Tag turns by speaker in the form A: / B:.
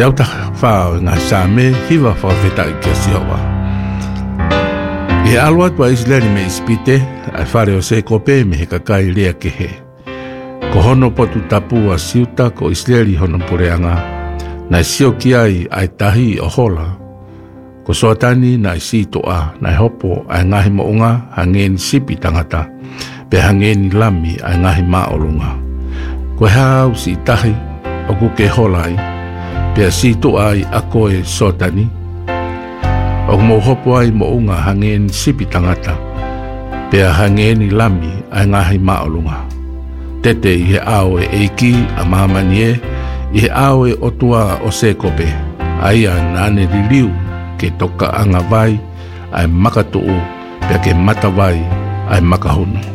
A: te au ta whao ngā sāme hiwa whawheta i kia sihoa. E alua tua Islandi me ispite, ai whare o se kope me he kakai lea ke he. Ko hono potu tapu a siuta ko Islandi hono pureanga, na sio ki ai tahi o hola. Ko soatani na isi toa, na hopo ai ngahi mounga hangeni sipi tangata, pe hangeni lami ai ngahi maolunga. Ko hau si tahi, o kuke holai, pe si toa ai akoe soatani, o mo hopo ai mounga hangeni sipi tangata, pe hangeni lami ai ngahi maolunga. Tete i he ao e eiki a mamanie, i he ao e otua o se kope, aia nane riliu ke toka anga vai, ai makatuu, pe ke mata vai, ai makahunu.